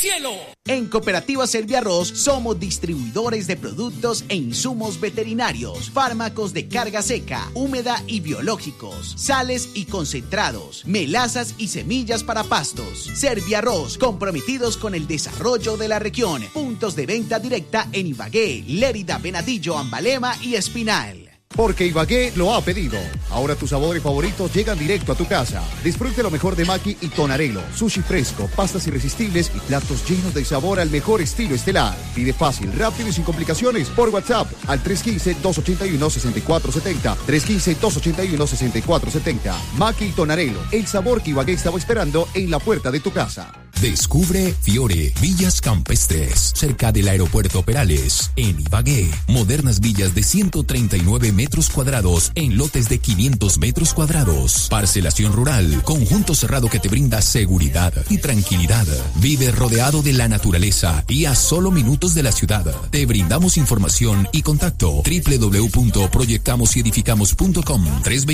cielo. En Cooperativa Serviarroz somos distribuidores de productos e insumos veterinarios, fármacos de carga seca, húmeda y biológicos, sales y concentrados, melazas y semillas para pastos. Serviarroz, comprometidos con el desarrollo de la región. Puntos de venta directa en Ibagué, Lérida, Venadillo, Ambalema y Espinal. Porque Ibagué lo ha pedido. Ahora tus sabores favoritos llegan directo a tu casa. Disfrute lo mejor de Maki y Tonarelo. Sushi fresco, pastas irresistibles y platos llenos de sabor al mejor estilo estelar. Pide fácil, rápido y sin complicaciones por WhatsApp al 315-281-6470. 315-281-6470. Maki y Tonarelo, el sabor que Ibagué estaba esperando en la puerta de tu casa. Descubre Fiore, villas campestres, cerca del aeropuerto Perales, en Ibagué. Modernas villas de 139 metros cuadrados en lotes de 500 metros cuadrados. Parcelación rural, conjunto cerrado que te brinda seguridad y tranquilidad. Vive rodeado de la naturaleza y a solo minutos de la ciudad. Te brindamos información y contacto. www.proyectamosyedificamos.com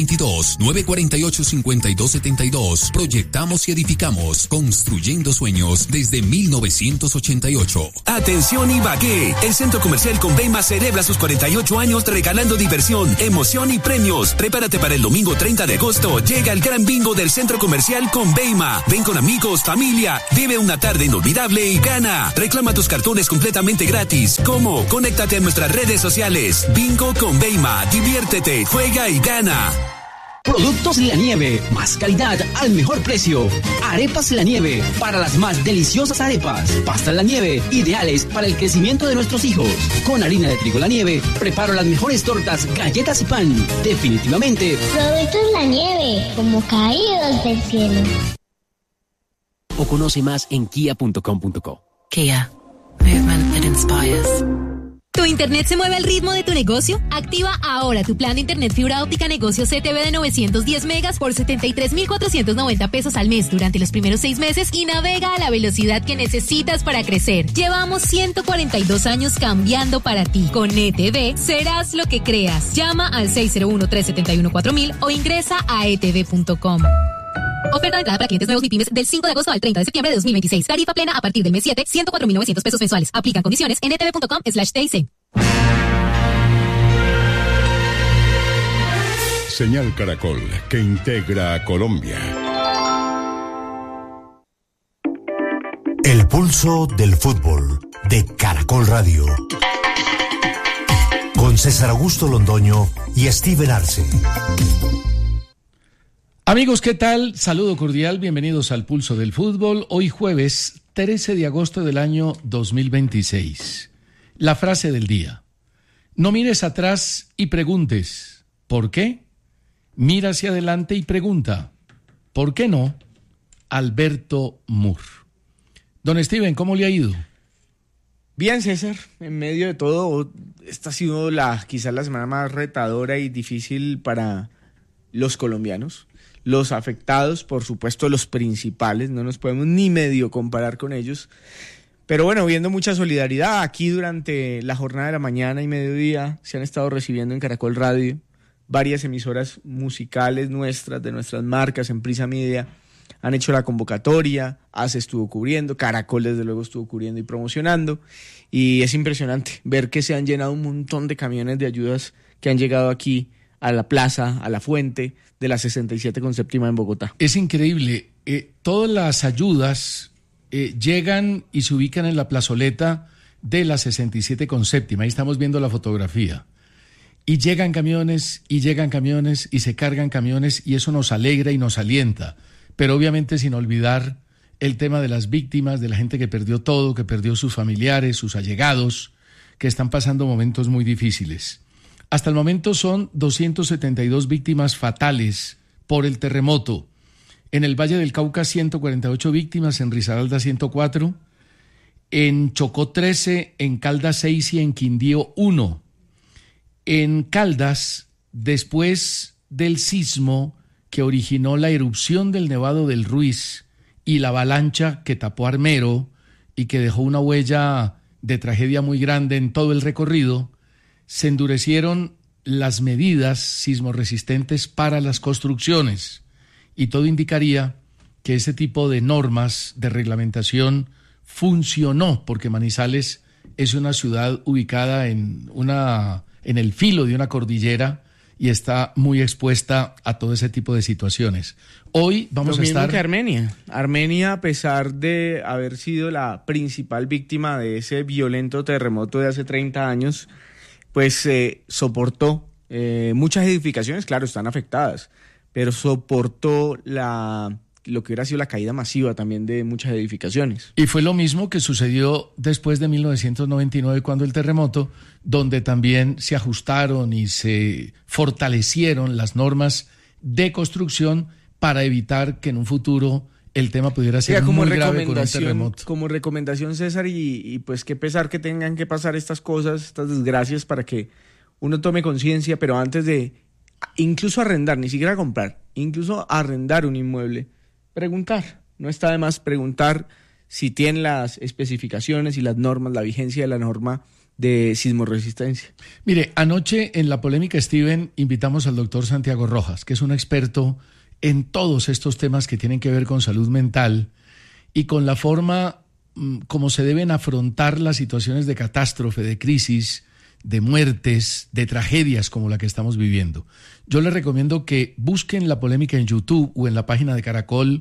322-948-5272. Proyectamos y edificamos, construyendo sueños desde 1988. Atención Ibagué, el centro comercial Conveima celebra sus 48 años regalando diversión, emoción y premios. Prepárate para el domingo 30 de agosto. Llega el gran bingo del centro comercial Conveima. Ven con amigos, familia, vive una tarde inolvidable y gana. Reclama tus cartones completamente gratis. ¿Cómo? Conéctate a nuestras redes sociales. Bingo Conveima, diviértete, juega y gana. Productos La Nieve, más calidad al mejor precio. Arepas La Nieve, para las más deliciosas arepas. Pastas La Nieve, ideales para el crecimiento de nuestros hijos. Con harina de trigo La Nieve, preparo las mejores tortas, galletas y pan. Definitivamente, Productos La Nieve, como caídos del cielo. O conoce más en kia.com.co. Kia, movement that inspires. ¿Tu internet se mueve al ritmo de tu negocio? Activa ahora tu plan de internet fibra óptica negocio CTV de 910 megas por 73,490 pesos al mes durante los primeros 6 meses y navega a la velocidad que necesitas para crecer. Llevamos 142 años cambiando para ti. Con ETV serás lo que creas. Llama al 601-371-4000 o ingresa a etv.com. Oferta de entrada para clientes nuevos MIPYMES del 5 de agosto al 30 de septiembre de 2026. Tarifa plena a partir del mes 7, 104,900 pesos mensuales. Aplican condiciones en etv.com/TIC. Señal Caracol, que integra a Colombia. El pulso del fútbol de Caracol Radio. Con César Augusto Londoño y Steven Arce. Amigos, ¿qué tal? Saludo cordial, bienvenidos al Pulso del Fútbol. Hoy jueves 13 de agosto del año 2026. La frase del día. No mires atrás y preguntes, ¿por qué? Mira hacia adelante y pregunta, ¿por qué no? Alberto Moore. Don Steven, ¿cómo le ha ido? Bien, César, en medio de todo, esta ha sido quizás la semana más retadora y difícil para los colombianos. Los afectados, por supuesto, los principales, no nos podemos ni medio comparar con ellos. Pero bueno, viendo mucha solidaridad, aquí durante la jornada de la mañana y mediodía se han estado recibiendo en Caracol Radio varias emisoras musicales nuestras, de nuestras marcas, en Prisa Media, han hecho la convocatoria, ACE estuvo cubriendo, Caracol desde luego estuvo cubriendo y promocionando, y es impresionante ver que se han llenado un montón de camiones de ayudas que han llegado aquí a la plaza, a la fuente de la 67 con séptima en Bogotá. Es increíble, todas las ayudas llegan y se ubican en la plazoleta de la 67 con séptima, ahí estamos viendo la fotografía, y llegan camiones y se cargan camiones, y eso nos alegra y nos alienta, pero obviamente sin olvidar el tema de las víctimas, de la gente que perdió todo, que perdió sus familiares, sus allegados, que están pasando momentos muy difíciles. Hasta el momento son 272 víctimas fatales por el terremoto. En el Valle del Cauca 148 víctimas, en Risaralda 104, en Chocó 13, en Caldas 6 y en Quindío 1. En Caldas, después del sismo que originó la erupción del Nevado del Ruiz y la avalancha que tapó Armero y que dejó una huella de tragedia muy grande en todo el recorrido, se endurecieron las medidas sismorresistentes para las construcciones y todo indicaría que ese tipo de normas de reglamentación funcionó, porque Manizales es una ciudad ubicada en el filo de una cordillera y está muy expuesta a todo ese tipo de situaciones. Hoy vamos a estar... Lo mismo que Armenia. Armenia, a pesar de haber sido la principal víctima de ese violento terremoto de hace 30 años, pues soportó muchas edificaciones, claro, están afectadas, pero soportó lo que hubiera sido la caída masiva también de muchas edificaciones. Y fue lo mismo que sucedió después de 1999, cuando el terremoto, donde también se ajustaron y se fortalecieron las normas de construcción para evitar que en un futuro el tema pudiera ser muy grave con un terremoto. Como recomendación, César, y pues qué pesar que tengan que pasar estas cosas, estas desgracias, para que uno tome conciencia, pero antes de incluso arrendar, ni siquiera comprar, incluso arrendar un inmueble, preguntar. No está de más preguntar si tiene las especificaciones y las normas, la vigencia de la norma de sismoresistencia. Mire, anoche en la polémica, Steven, invitamos al doctor Santiago Rojas, que es un experto en todos estos temas que tienen que ver con salud mental y con la forma como se deben afrontar las situaciones de catástrofe, de crisis, de muertes, de tragedias como la que estamos viviendo. Yo les recomiendo que busquen la polémica en YouTube o en la página de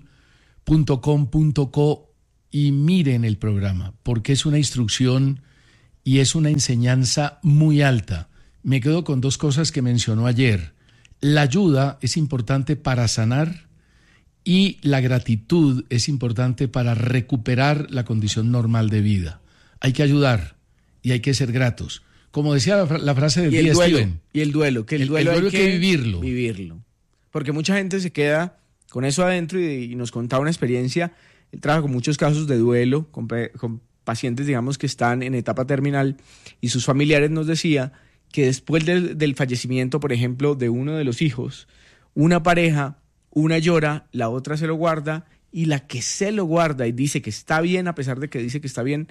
caracol.com.co y miren el programa, porque es una instrucción y es una enseñanza muy alta. Me quedo con dos cosas que mencionó ayer. La ayuda es importante para sanar y la gratitud es importante para recuperar la condición normal de vida. Hay que ayudar y hay que ser gratos. Como decía la frase del día, Steven. Y el duelo, que el duelo hay que vivirlo. Porque mucha gente se queda con eso adentro y nos contaba una experiencia. Él trabaja con muchos casos de duelo, con pacientes, digamos, que están en etapa terminal, y sus familiares nos decía que después del fallecimiento, por ejemplo, de uno de los hijos, una pareja, una llora, la otra se lo guarda, y la que se lo guarda y dice que está bien, a pesar de que dice que está bien,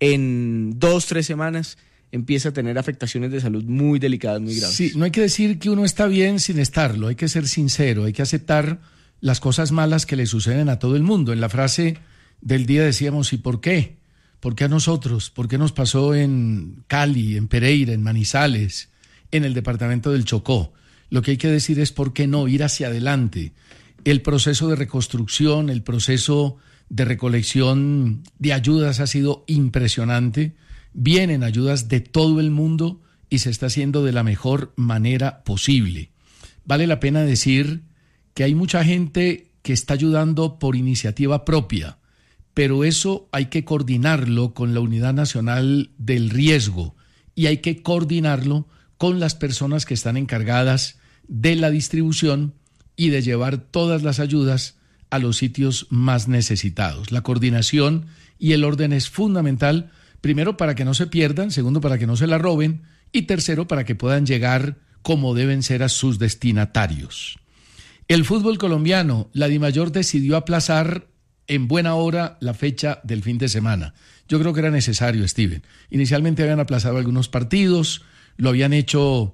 en 2-3 semanas empieza a tener afectaciones de salud muy delicadas, muy graves. Sí, no hay que decir que uno está bien sin estarlo, hay que ser sincero, hay que aceptar las cosas malas que le suceden a todo el mundo. En la frase del día decíamos, ¿y por qué? ¿Por qué a nosotros? ¿Por qué nos pasó en Cali, en Pereira, en Manizales, en el departamento del Chocó? Lo que hay que decir es por qué no ir hacia adelante. El proceso de reconstrucción, el proceso de recolección de ayudas ha sido impresionante. Vienen ayudas de todo el mundo y se está haciendo de la mejor manera posible. Vale la pena decir que hay mucha gente que está ayudando por iniciativa propia, pero eso hay que coordinarlo con la Unidad Nacional del Riesgo y hay que coordinarlo con las personas que están encargadas de la distribución y de llevar todas las ayudas a los sitios más necesitados. La coordinación y el orden es fundamental, primero para que no se pierdan, segundo para que no se la roben y tercero para que puedan llegar como deben ser a sus destinatarios. El fútbol colombiano, la Dimayor decidió aplazar en buena hora la fecha del fin de semana. Yo creo que era necesario, Steven. Inicialmente habían aplazado algunos partidos, lo habían hecho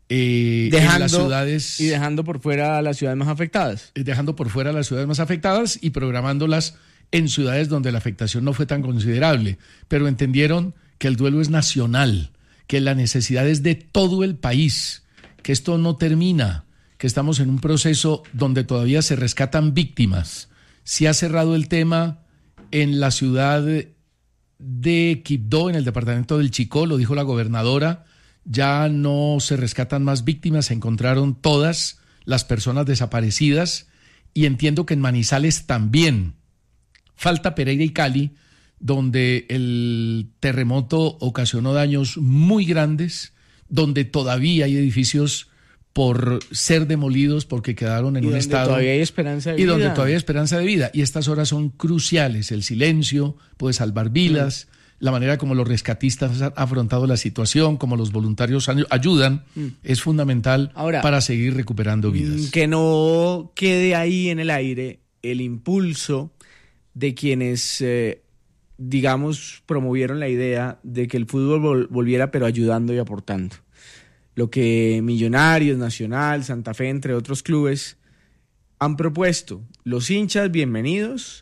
en las ciudades... Y dejando por fuera a las ciudades más afectadas. Dejando por fuera a las ciudades más afectadas y programándolas en ciudades donde la afectación no fue tan considerable. Pero entendieron que el duelo es nacional, que la necesidad es de todo el país, que esto no termina, que estamos en un proceso donde todavía se rescatan víctimas. Se ha cerrado el tema en la ciudad de Quibdó, en el departamento del Chicó, lo dijo la gobernadora, ya no se rescatan más víctimas, se encontraron todas las personas desaparecidas y entiendo que en Manizales también. Falta Pereira y Cali, donde el terremoto ocasionó daños muy grandes, donde todavía hay edificios por ser demolidos porque quedaron en un estado... Todavía hay esperanza de vida. Y donde todavía hay esperanza de vida. Y estas horas son cruciales. El silencio puede salvar vidas, la manera como los rescatistas han afrontado la situación, como los voluntarios ayudan, es fundamental para seguir recuperando vidas. Que no quede ahí en el aire el impulso de quienes, digamos, promovieron la idea de que el fútbol volviera, pero ayudando y aportando. Lo que Millonarios, Nacional, Santa Fe, entre otros clubes, han propuesto. Los hinchas, bienvenidos,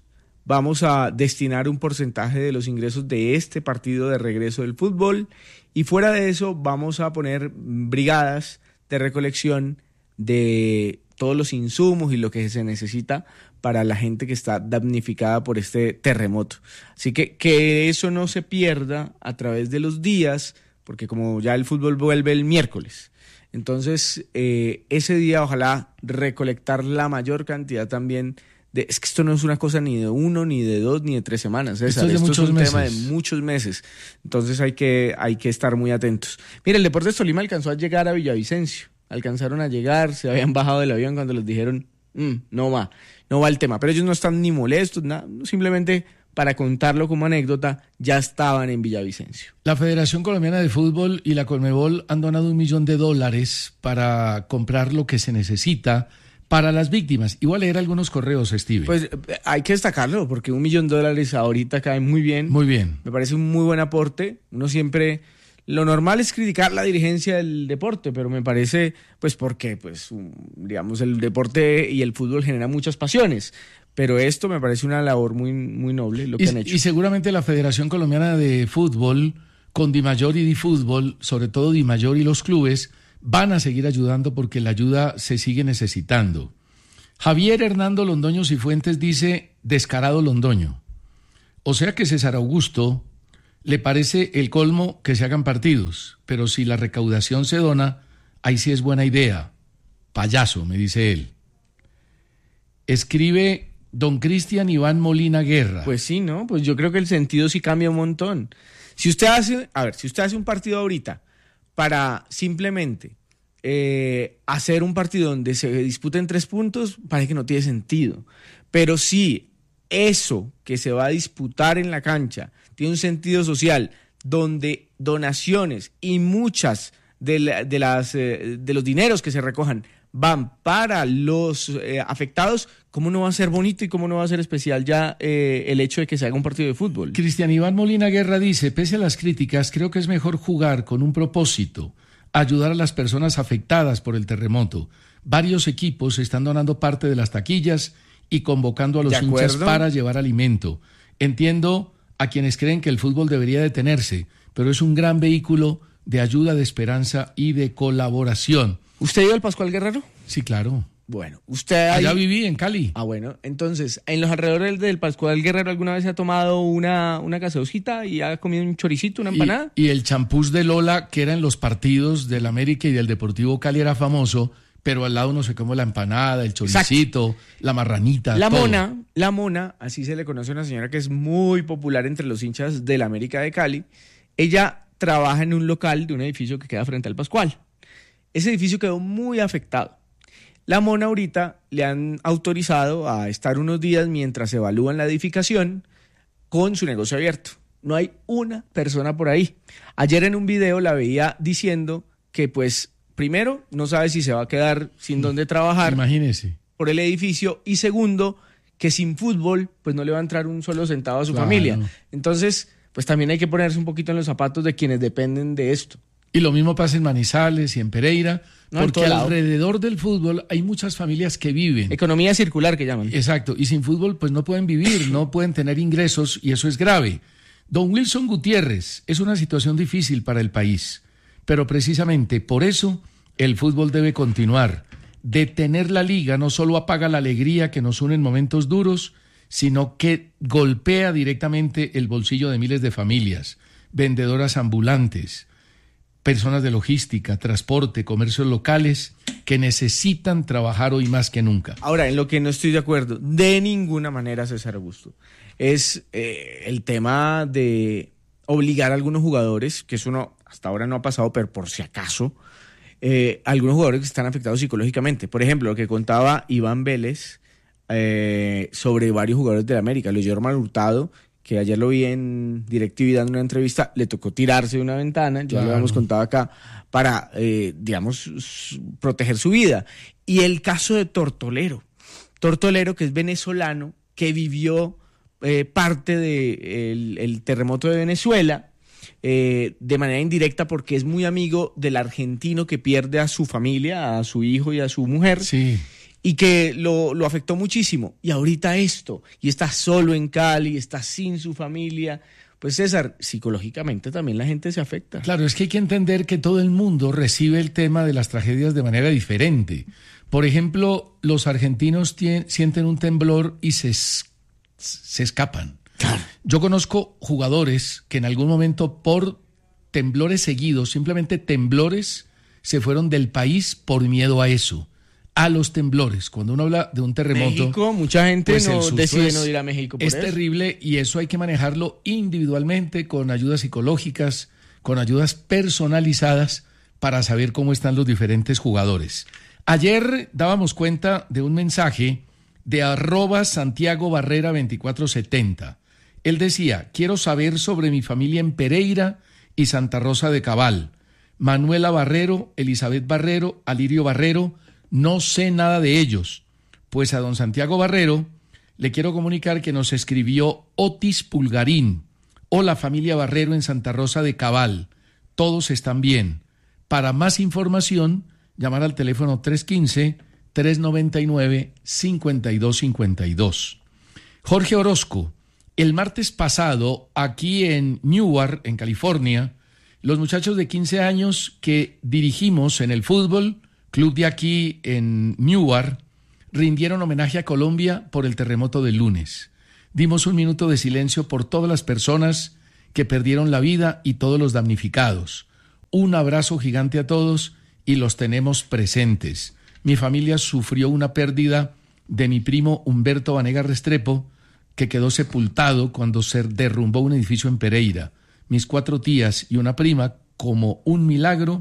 vamos a destinar un porcentaje de los ingresos de este partido de regreso del fútbol, y fuera de eso vamos a poner brigadas de recolección de todos los insumos y lo que se necesita para la gente que está damnificada por este terremoto. Así que eso no se pierda a través de los días, porque como ya el fútbol vuelve el miércoles, entonces ese día ojalá recolectar la mayor cantidad también de... Es que esto no es una cosa ni de 1, ni de 2, ni de 3 semanas, César. Esto es un tema de muchos meses. Entonces hay que estar muy atentos. Mira, el Deportes Tolima alcanzó a llegar a Villavicencio. Alcanzaron a llegar, se habían bajado del avión cuando les dijeron, no va el tema. Pero ellos no están ni molestos, nada, simplemente para contarlo como anécdota, ya estaban en Villavicencio. La Federación Colombiana de Fútbol y la Conmebol han donado $1 millón para comprar lo que se necesita para las víctimas. Igual leer algunos correos, Steve. Pues hay que destacarlo, porque $1 millón ahorita cae muy bien. Muy bien. Me parece un muy buen aporte. Uno siempre... Lo normal es criticar la dirigencia del deporte, pero me parece, pues porque, digamos, el deporte y el fútbol generan muchas pasiones. Pero esto me parece una labor muy, muy noble, lo que han hecho. Y seguramente la Federación Colombiana de Fútbol, con Dimayor y Difútbol, sobre todo Dimayor y los clubes, van a seguir ayudando porque la ayuda se sigue necesitando. Javier Hernando Londoño Cifuentes dice, descarado Londoño. O sea que César Augusto le parece el colmo que se hagan partidos, pero si la recaudación se dona, ahí sí es buena idea. Payaso, me dice él. Escribe don Cristian Iván Molina Guerra. Pues sí, ¿no? Pues yo creo que el sentido sí cambia un montón. Si usted hace un partido ahorita para simplemente hacer un partido donde se disputen 3 puntos, parece que no tiene sentido. Pero sí, eso que se va a disputar en la cancha tiene un sentido social, donde donaciones y muchas de los dineros que se recojan van para los afectados, ¿cómo no va a ser bonito y cómo no va a ser especial ya el hecho de que se haga un partido de fútbol? Cristian Iván Molina Guerra dice, pese a las críticas, creo que es mejor jugar con un propósito, ayudar a las personas afectadas por el terremoto. Varios equipos están donando parte de las taquillas y convocando a los hinchas para llevar alimento. Entiendo a quienes creen que el fútbol debería detenerse, pero es un gran vehículo de ayuda, de esperanza y de colaboración. ¿Usted ha ido al Pascual Guerrero? Sí, claro. Bueno, usted... Allá viví, en Cali. Ah, bueno, entonces, en los alrededores del Pascual Guerrero, ¿alguna vez se ha tomado una gaseosita y ha comido un choricito, una empanada? Y el champús de Lola, que era en los partidos del América y del Deportivo Cali, era famoso, pero al lado no se come la empanada, el choricito, la marranita, La todo. mona, así se le conoce a una señora que es muy popular entre los hinchas del América de Cali. Ella trabaja en un local de un edificio que queda frente al Pascual. Ese edificio quedó muy afectado. La mona ahorita le han autorizado a estar unos días mientras evalúan la edificación con su negocio abierto. No hay una persona por ahí. Ayer en un video la veía diciendo que pues... Primero, no sabe si se va a quedar sin dónde trabajar. Imagínese. Por el edificio. Y segundo, que sin fútbol, pues no le va a entrar un solo centavo a su familia. Entonces, pues también hay que ponerse un poquito en los zapatos de quienes dependen de esto. Y lo mismo pasa en Manizales y en Pereira, porque alrededor del fútbol hay muchas familias que viven. Economía circular que llaman. Exacto. Y sin fútbol, pues no pueden vivir, no pueden tener ingresos y eso es grave. Don Wilson Gutiérrez, es una situación difícil para el país. Pero precisamente por eso el fútbol debe continuar. Detener la liga no solo apaga la alegría que nos une en momentos duros, sino que golpea directamente el bolsillo de miles de familias, vendedoras ambulantes, personas de logística, transporte, comercios locales que necesitan trabajar hoy más que nunca. Ahora, en lo que no estoy de acuerdo, de ninguna manera, César Augusto, es el tema de obligar a algunos jugadores, que eso no, hasta ahora no ha pasado, pero por si acaso, algunos jugadores que están afectados psicológicamente. Por ejemplo, lo que contaba Iván Vélez sobre varios jugadores de la América. Lo Jorman Hurtado, que ayer lo vi en DirecTV dando una entrevista, le tocó tirarse de una ventana, ya lo habíamos contado acá, para, proteger su vida. Y el caso de Tortolero, que es venezolano, que vivió parte del terremoto de Venezuela, de manera indirecta porque es muy amigo del argentino que pierde a su familia, a su hijo y a su mujer. Sí. y que lo afectó muchísimo. Y ahorita esto, y está solo en Cali, está sin su familia. Pues César, psicológicamente también la gente se afecta. Claro, es que hay que entender que todo el mundo recibe el tema de las tragedias de manera diferente. Por ejemplo, los argentinos sienten un temblor y se escapan. Claro. Yo conozco jugadores que en algún momento por temblores seguidos, simplemente temblores, se fueron del país por miedo a eso. A los temblores. Cuando uno habla de un terremoto, México, mucha gente pues no decide no ir a México por es eso. terrible, y eso hay que manejarlo individualmente, con ayudas psicológicas, con ayudas personalizadas, para saber cómo están los diferentes jugadores. Ayer dábamos cuenta de un mensaje de @SantiagoBarrera2470. Él decía: quiero saber sobre mi familia en Pereira y Santa Rosa de Cabal. Manuela Barrero, Elizabeth Barrero, Alirio Barrero. No sé nada de ellos. Pues a don Santiago Barrero le quiero comunicar que nos escribió Otis Pulgarín. Hola, familia Barrero en Santa Rosa de Cabal. Todos están bien. Para más información, llamar al teléfono 315-399-5252. Jorge Orozco, el martes pasado, aquí en Newark, en California, los muchachos de 15 años que dirigimos en el fútbol club de aquí en Newark, rindieron homenaje a Colombia por el terremoto del lunes. Dimos un minuto de silencio por todas las personas que perdieron la vida y todos los damnificados. Un abrazo gigante a todos y los tenemos presentes. Mi familia sufrió una pérdida de mi primo Humberto Vanegas Restrepo, que quedó sepultado cuando se derrumbó un edificio en Pereira. Mis 4 tías y una prima, como un milagro,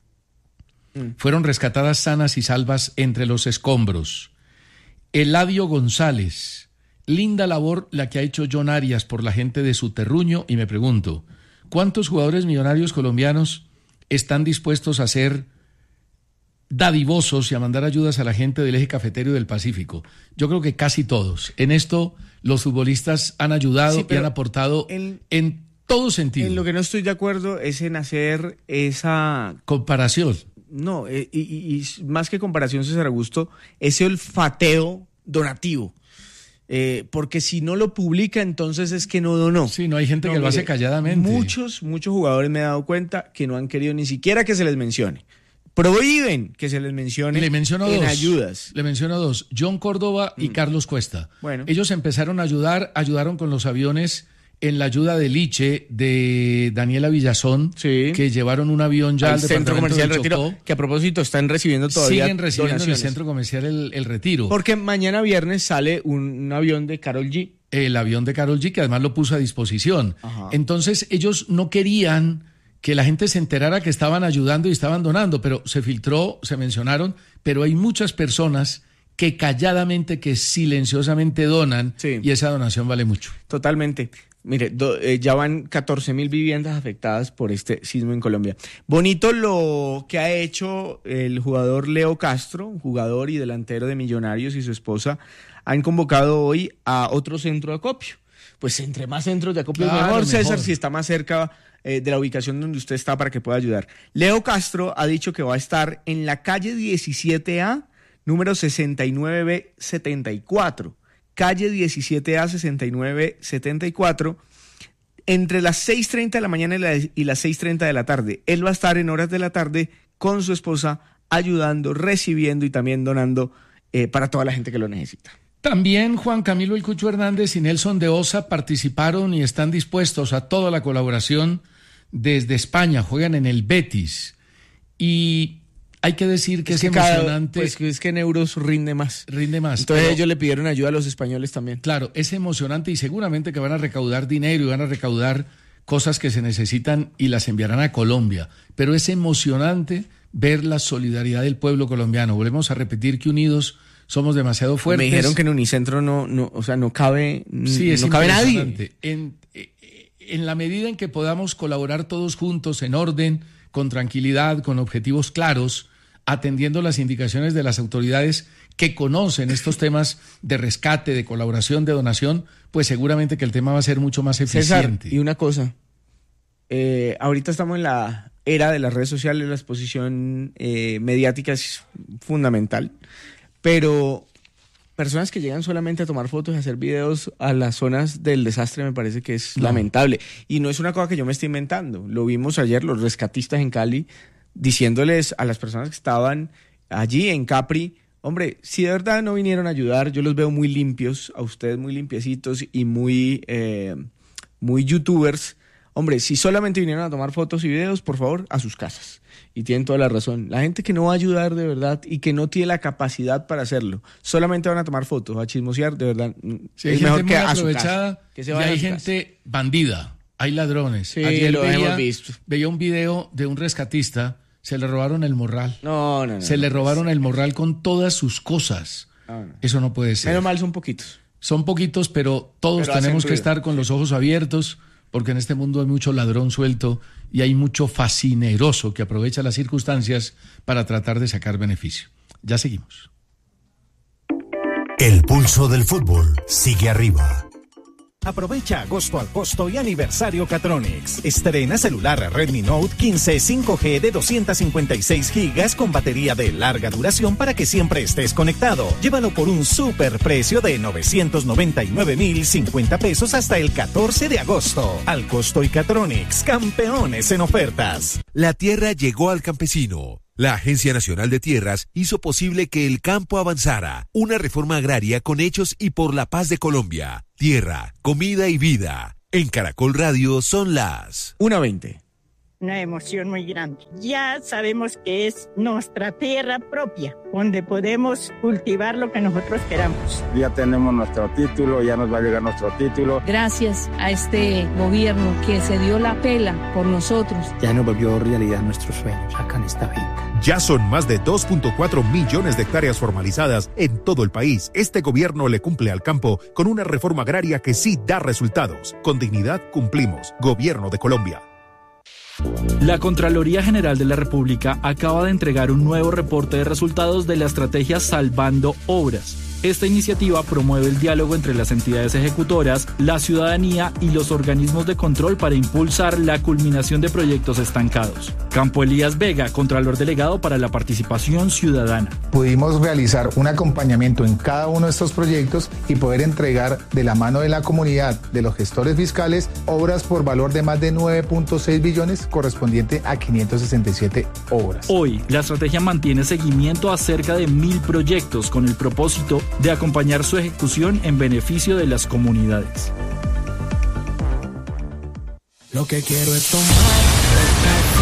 fueron rescatadas sanas y salvas entre los escombros. Eladio González, linda labor la que ha hecho John Arias por la gente de su terruño, y me pregunto, ¿cuántos jugadores millonarios colombianos están dispuestos a ser dadivosos y a mandar ayudas a la gente del eje cafetero y del Pacífico? Yo creo que casi todos. En esto los futbolistas han ayudado y han aportado en todo sentido. En lo que no estoy de acuerdo es en hacer esa comparación. No, y más que comparación, César Augusto, ese olfateo donativo. Porque si no lo publica, entonces es que no donó. Sí, no hay gente que lo hace calladamente. Muchos jugadores me he dado cuenta que no han querido ni siquiera que se les mencione. Prohíben que se les mencione ayudas. Le menciono 2, John Córdoba y Carlos Cuesta. Bueno. Ellos empezaron a ayudaron con los aviones en la ayuda de Liche, de Daniela Villazón, que llevaron un avión ya al Centro Comercial del Retiro, que a propósito están recibiendo todavía siguen recibiendo donaciones. en el Centro Comercial el Retiro. Porque mañana viernes sale un avión de Karol G. El avión de Karol G, que además lo puso a disposición. Ajá. Entonces ellos no querían que la gente se enterara que estaban ayudando y estaban donando, pero se filtró, se mencionaron, pero hay muchas personas que calladamente, que silenciosamente donan, y esa donación vale mucho. Totalmente. Mire, ya van 14,000 viviendas afectadas por este sismo en Colombia. Bonito lo que ha hecho el jugador Leo Castro, jugador y delantero de Millonarios, y su esposa han convocado hoy a otro centro de acopio. Pues entre más centros de acopio mejor, César, si está más cerca de la ubicación donde usted está para que pueda ayudar. Leo Castro ha dicho que va a estar en la calle 17A, número 6974. Calle 17A 6974, entre las 6:30 de la mañana y las 6:30 de la tarde. Él va a estar en horas de la tarde con su esposa ayudando, recibiendo y también donando para toda la gente que lo necesita. También Juan Camilo El Cucho Hernández y Nelson de Osa participaron y están dispuestos a toda la colaboración desde España. Juegan en el Betis y hay que decir que es emocionante. Pues es que en euros rinde más. Rinde más. Entonces ellos le pidieron ayuda a los españoles también. Claro, es emocionante y seguramente que van a recaudar dinero y van a recaudar cosas que se necesitan y las enviarán a Colombia. Pero es emocionante ver la solidaridad del pueblo colombiano. Volvemos a repetir que unidos somos demasiado fuertes. Me dijeron que en Unicentro no cabe, sí, no cabe nadie. En la medida en que podamos colaborar todos juntos, en orden, con tranquilidad, con objetivos claros, atendiendo las indicaciones de las autoridades que conocen estos temas de rescate, de colaboración, de donación, pues seguramente que el tema va a ser mucho más eficiente. César, y una cosa, ahorita estamos en la era de las redes sociales, la exposición mediática es fundamental, pero personas que llegan solamente a tomar fotos y a hacer videos a las zonas del desastre me parece que es lamentable. Y no es una cosa que yo me esté inventando. Lo vimos ayer, los rescatistas en Cali, diciéndoles a las personas que estaban allí en Capri, hombre, si de verdad no vinieron a ayudar, yo los veo muy limpios, a ustedes muy limpiecitos y muy youtubers. Hombre, si solamente vinieron a tomar fotos y videos, por favor, a sus casas. Y tienen toda la razón. La gente que no va a ayudar de verdad y que no tiene la capacidad para hacerlo, solamente van a tomar fotos, a chismosear, de verdad. Sí, es mejor que a su casa. Que se vaya y hay gente bandida, hay ladrones. Sí, ayer lo hemos visto. Veía un video de un rescatista, se le robaron el morral. No. Se le robaron el morral con todas sus cosas. No. Eso no puede ser. Menos mal son poquitos. Son poquitos, pero todos tenemos que estar con los ojos abiertos, porque en este mundo hay mucho ladrón suelto y hay mucho fascineroso que aprovecha las circunstancias para tratar de sacar beneficio. Ya seguimos. El pulso del fútbol sigue arriba. Aprovecha agosto al costo y aniversario Catronics. Estrena celular Redmi Note 15 5G de 256 GB con batería de larga duración para que siempre estés conectado. Llévalo por un super precio de 999.050 pesos hasta el 14 de agosto. Al costo y Catronics, campeones en ofertas. La tierra llegó al campesino. La Agencia Nacional de Tierras hizo posible que el campo avanzara. Una reforma agraria con hechos y por la paz de Colombia. Tierra, comida y vida. En Caracol Radio son las 1:20. Una emoción muy grande. Ya sabemos que es nuestra tierra propia, donde podemos cultivar lo que nosotros queramos. Ya tenemos nuestro título, ya nos va a llegar nuestro título. Gracias a este gobierno que se dio la pela por nosotros. Ya nos volvió realidad nuestros sueños acá en esta finca. Ya son más de 2.4 millones de hectáreas formalizadas en todo el país. Este gobierno le cumple al campo con una reforma agraria que sí da resultados. Con dignidad cumplimos. Gobierno de Colombia. La Contraloría General de la República acaba de entregar un nuevo reporte de resultados de la estrategia Salvando Obras. Esta iniciativa promueve el diálogo entre las entidades ejecutoras, la ciudadanía y los organismos de control para impulsar la culminación de proyectos estancados. Campo Elías Vega, Contralor Delegado para la Participación Ciudadana. Pudimos realizar un acompañamiento en cada uno de estos proyectos y poder entregar de la mano de la comunidad, de los gestores fiscales, obras por valor de más de 9.6 billones correspondiente a 567 obras. Hoy, la estrategia mantiene seguimiento a cerca de 1.000 proyectos con el propósito de acompañar su ejecución en beneficio de las comunidades. Lo que quiero es tomar